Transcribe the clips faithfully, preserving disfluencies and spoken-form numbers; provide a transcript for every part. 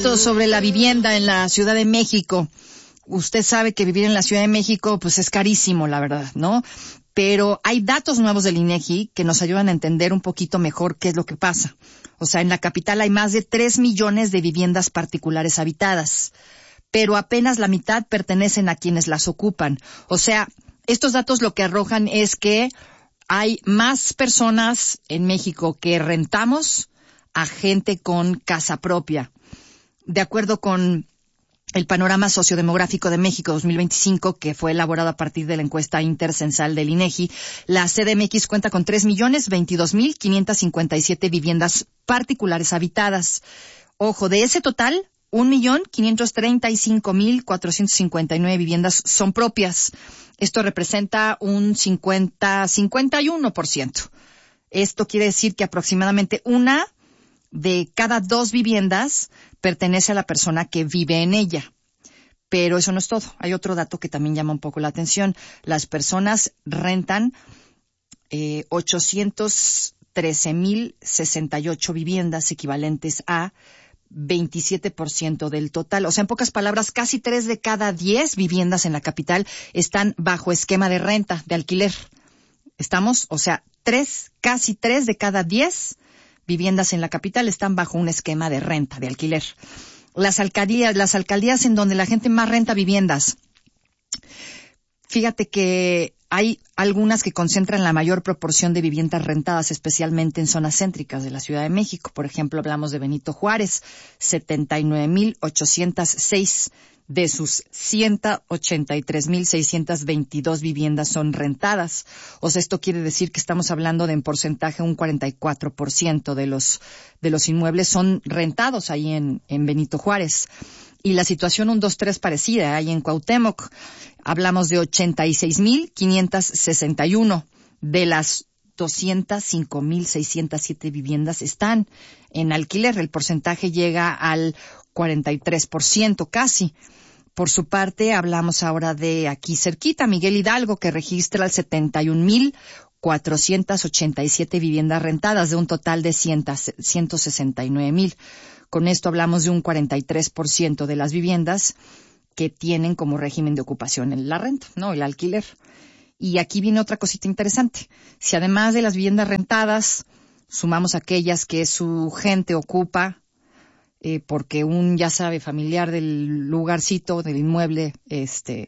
datos sobre la vivienda en la Ciudad de México. Usted sabe que vivir en la Ciudad de México pues es carísimo, la verdad, ¿no? Pero hay datos nuevos del INEGI que nos ayudan a entender un poquito mejor qué es lo que pasa. O sea, en la capital hay más de tres millones de viviendas particulares habitadas, pero apenas la mitad pertenecen a quienes las ocupan. O sea, estos datos lo que arrojan es que hay más personas en México que rentamos a gente con casa propia. De acuerdo con el Panorama Sociodemográfico de México dos mil veinticinco, que fue elaborado a partir de la encuesta intercensal del INEGI, la C D M X cuenta con tres millones veintidós mil quinientas cincuenta y siete viviendas particulares habitadas. Ojo, de ese total, un millón quinientos treinta y cinco mil cuatrocientas cincuenta y nueve viviendas son propias. Esto representa un cincuenta, cincuenta y uno por ciento. Esto quiere decir que aproximadamente una de cada dos viviendas pertenece a la persona que vive en ella. Pero eso no es todo. Hay otro dato que también llama un poco la atención. Las personas rentan eh, ochocientos trece mil sesenta y ocho viviendas, equivalentes a veintisiete por ciento del total. O sea, en pocas palabras, casi tres de cada diez viviendas en la capital están bajo esquema de renta, de alquiler. ¿Estamos? O sea, tres, casi tres de cada diez viviendas en la capital están bajo un esquema de renta, de alquiler. Las alcaldías, las alcaldías en donde la gente más renta viviendas. Fíjate que hay algunas que concentran la mayor proporción de viviendas rentadas, especialmente en zonas céntricas de la Ciudad de México. Por ejemplo, hablamos de Benito Juárez, setenta y nueve mil ochocientos seis de sus ciento ochenta y tres mil seiscientos veintidós viviendas son rentadas. O sea, esto quiere decir que estamos hablando de en porcentaje un cuarenta y cuatro por ciento de los de los inmuebles son rentados ahí en, en Benito Juárez. Y la situación un dos tres parecida ahí en Cuauhtémoc. Hablamos de ochenta y seis mil quinientos sesenta y uno de las doscientos cinco mil seiscientos siete viviendas están en alquiler. El porcentaje llega al cuarenta y tres por ciento casi. Por su parte, hablamos ahora de aquí cerquita, Miguel Hidalgo, que registra el setenta y un mil cuatrocientos ochenta y siete viviendas rentadas de un total de ciento sesenta y nueve mil. Con esto hablamos de un cuarenta y tres por ciento de las viviendas que tienen como régimen de ocupación la renta, ¿no? El alquiler. Y aquí viene otra cosita interesante. Si además de las viviendas rentadas, sumamos aquellas que su gente ocupa, eh, porque un, ya sabe, familiar del lugarcito, del inmueble, este,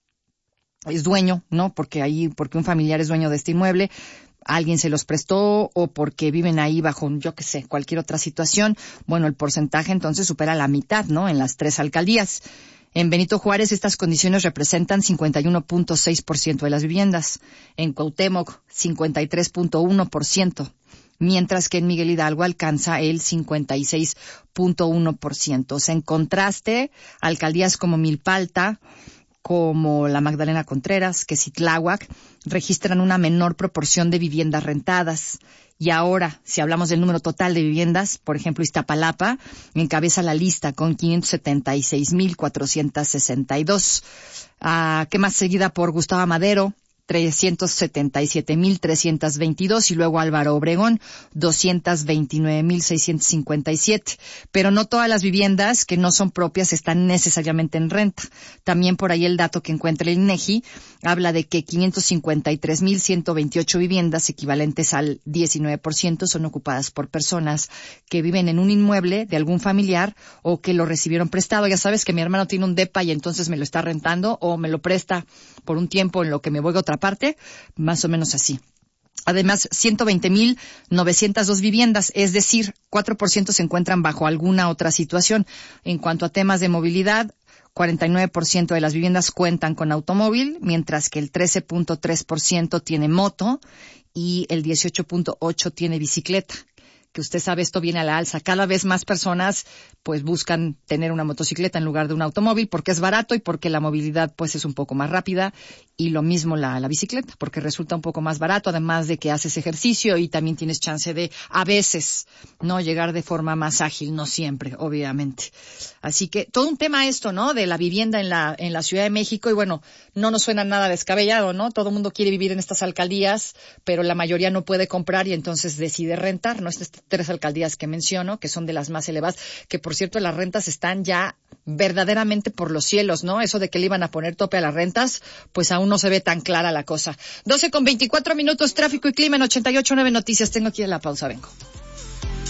es dueño, ¿no? Porque ahí, porque un familiar es dueño de este inmueble, alguien se los prestó o porque viven ahí bajo, yo qué sé, cualquier otra situación, bueno, el porcentaje entonces supera la mitad, ¿no? En las tres alcaldías. En Benito Juárez estas condiciones representan cincuenta y uno punto seis por ciento de las viviendas. En Cuauhtémoc, cincuenta y tres punto uno por ciento. Mientras que en Miguel Hidalgo alcanza el cincuenta y seis punto uno por ciento. O sea, en contraste, alcaldías como Milpalta, como la Magdalena Contreras, que Quesitláhuac, registran una menor proporción de viviendas rentadas. Y ahora, si hablamos del número total de viviendas, por ejemplo, Iztapalapa encabeza la lista con quinientos setenta y seis mil cuatrocientos sesenta y dos. Ah, ¿qué más? Seguida por Gustavo Madero, trescientos setenta y siete mil trescientos veintidós, y luego Álvaro Obregón, doscientos veintinueve mil seiscientos cincuenta y siete. Pero no todas las viviendas que no son propias están necesariamente en renta. También por ahí el dato que encuentra el INEGI habla de que quinientos cincuenta y tres mil ciento veintiocho viviendas, equivalentes al diecinueve por ciento, son ocupadas por personas que viven en un inmueble de algún familiar o que lo recibieron prestado. Ya sabes que mi hermano tiene un depa y entonces me lo está rentando o me lo presta por un tiempo en lo que me voy a otra parte, más o menos así. Además, ciento veinte mil novecientas dos viviendas, es decir, cuatro por ciento se encuentran bajo alguna otra situación. En cuanto a temas de movilidad, cuarenta y nueve por ciento de las viviendas cuentan con automóvil, mientras que el trece punto tres por ciento tiene moto y el dieciocho punto ocho por ciento tiene bicicleta. Que usted sabe, esto viene a la alza. Cada vez más personas pues buscan tener una motocicleta en lugar de un automóvil porque es barato y porque la movilidad pues es un poco más rápida, y lo mismo la, la bicicleta, porque resulta un poco más barato, además de que haces ejercicio y también tienes chance de, a veces, no llegar de forma más ágil, no siempre, obviamente. Así que todo un tema esto, ¿no? De la vivienda en la en la Ciudad de México, y bueno, no nos suena nada descabellado, ¿no? Todo el mundo quiere vivir en estas alcaldías, pero la mayoría no puede comprar y entonces decide rentar, ¿no? Este, estas tres alcaldías que menciono, que son de las más elevadas, que por cierto las rentas están ya verdaderamente por los cielos, ¿no? Eso de que le iban a poner tope a las rentas, pues aún no se ve tan clara la cosa. doce con veinticuatro minutos, tráfico y clima en ochenta y ocho punto nueve Noticias. Tengo que ir a la pausa, vengo.